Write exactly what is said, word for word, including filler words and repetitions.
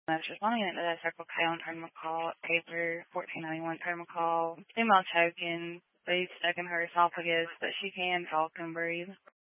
I was responding to the Circle K on terminal call, paper fourteen ninety-one terminal call, female choking, breathe stuck in her esophagus, but she can talk and breathe.